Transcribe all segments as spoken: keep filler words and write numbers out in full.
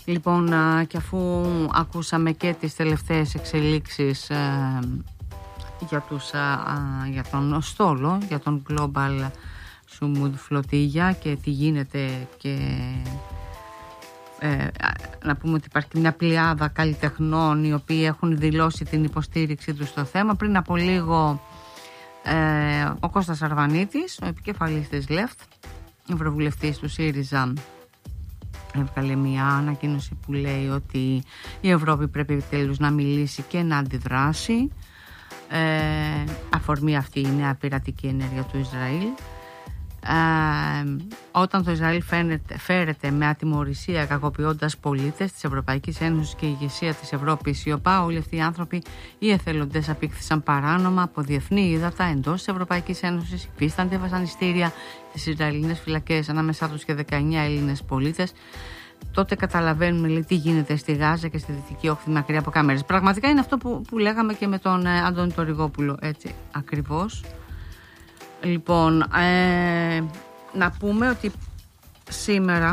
Λοιπόν, και αφού ακούσαμε και τις τελευταίες εξελίξεις ε, για, τους, α, για τον στόλο, για τον Global Sumud Flotilla και τι γίνεται και ε, να πούμε ότι υπάρχει μια πλειάδα καλλιτεχνών οι οποίοι έχουν δηλώσει την υποστήριξη τους στο θέμα. Πριν από λίγο ε, ο Κώστας Αρβανίτης, ο επικεφαλής της ΛΕΦΤ, ευρωβουλευτής του ΣΥΡΙΖΑ, έβγαλε μια ανακοίνωση που λέει ότι η Ευρώπη πρέπει επιτέλους να μιλήσει και να αντιδράσει. Ε, αφορμή αυτή η νέα πειρατική ενέργεια του Ισραήλ. Ε, όταν το Ισραήλ φαίνεται, φέρεται με ατιμωρησία κακοποιώντας πολίτες της Ευρωπαϊκής Ένωσης και η ηγεσία της Ευρώπης, η ΟΠΑ, όλοι αυτοί οι άνθρωποι, οι εθελοντές, απήχθησαν παράνομα από διεθνή ύδατα εντός της Ευρωπαϊκής Ένωσης, υφίστανται βασανιστήρια στις Ισραηλινές φυλακές, ανάμεσά τους και δεκαεννιά Έλληνες πολίτες. Τότε καταλαβαίνουμε, λέει, τι γίνεται στη Γάζα και στη Δυτική Όχθη μακριά από κάμερες. Πραγματικά είναι αυτό που, που λέγαμε και με τον ε, Αντώνη Τοριγόπουλο, έτσι ακριβώς. Λοιπόν, ε, να πούμε ότι σήμερα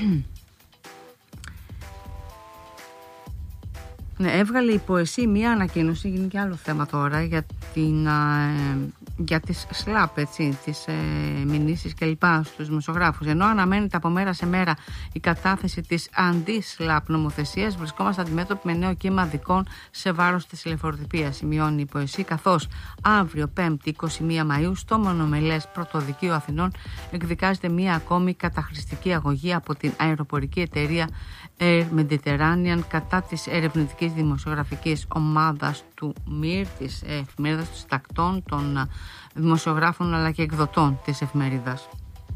ναι, έβγαλε η Ποεσή μία ανακοίνωση, γίνει και άλλο θέμα τώρα, για, την, ε, για τις ΣΛΑΠ, έτσι, τις ε, μηνύσεις και λοιπά στους δημοσιογράφους. Ενώ αναμένεται από μέρα σε μέρα η κατάθεση της αντι-ΣΛΑΠ νομοθεσίας, βρισκόμαστε αντιμέτωποι με νέο κύμα δικών σε βάρος της ελευθεροτυπίας, σημειώνει η Ποεσή, καθώς αύριο Πέμπτη είκοσι μία Μαΐου στο μονομελές Πρωτοδικείο Αθηνών εκδικάζεται μία ακόμη καταχρηστική αγωγή από την αεροπορική εταιρεία Air Mediterranean κατά της ερευνητικής δημοσιογραφικής ομάδας του ΜΙΡ, της εφημερίδας των συντακτών, των δημοσιογράφων αλλά και εκδοτών της εφημερίδας.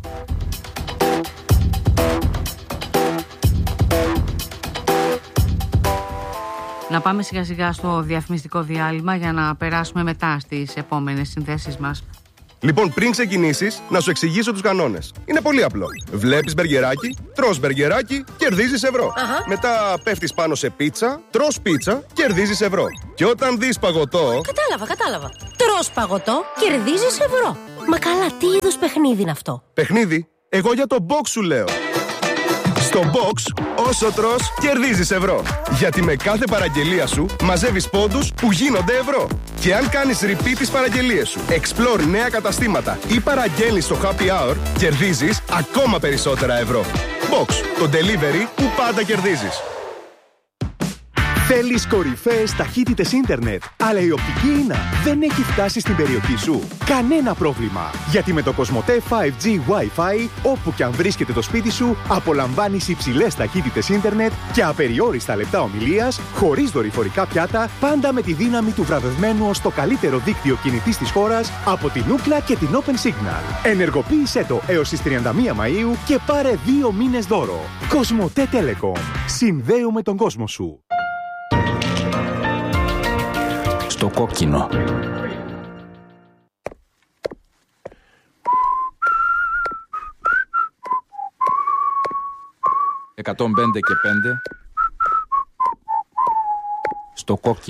Να πάμε σιγά σιγά στο διαφημιστικό διάλειμμα για να περάσουμε μετά στις επόμενες συνδέσεις μας. Λοιπόν, πριν ξεκινήσεις, να σου εξηγήσω τους κανόνες. Είναι πολύ απλό. Βλέπεις μπεργκεράκι, τρως μπεργκεράκι, κερδίζεις ευρώ. Αχα. Μετά πέφτεις πάνω σε πίτσα, τρως πίτσα, κερδίζεις ευρώ. Και όταν δεις παγωτό... Κατάλαβα, κατάλαβα. Τρως παγωτό, κερδίζεις ευρώ. Μα καλά, τι είδους παιχνίδι είναι αυτό? Παιχνίδι? Εγώ για το box σου λέω. Στο box, όσο τρως, κερδίζεις ευρώ. Γιατί με κάθε παραγγελία σου μαζεύεις πόντους που γίνονται ευρώ. Και αν κάνεις repeat τις παραγγελίες σου, explore νέα καταστήματα ή παραγγέλνεις στο happy hour, κερδίζεις ακόμα περισσότερα ευρώ. Box, το delivery που πάντα κερδίζεις. Θέλεις κορυφαίες ταχύτητες ίντερνετ, αλλά η οπτική ίνα δεν έχει φτάσει στην περιοχή σου? Κανένα πρόβλημα, γιατί με το Κοσμοτέ φάιβ τζι Wi-Fi, όπου και αν βρίσκεται το σπίτι σου, απολαμβάνεις υψηλές ταχύτητες ίντερνετ και απεριόριστα λεπτά ομιλίας, χωρίς δορυφορικά πιάτα, πάντα με τη δύναμη του βραβευμένου ως το καλύτερο δίκτυο κινητής της χώρας από την Ookla και την Open Signal. Ενεργοποίησέ το έως τις τριάντα μία Μαΐου και πάρε δύο μήνες δώρο. Κοσμοτέ Telecom. Συνδέουμε τον κόσμο σου. Στο κόκκινο. εκατόν πέντε και πέντε. Στο κόκκινο.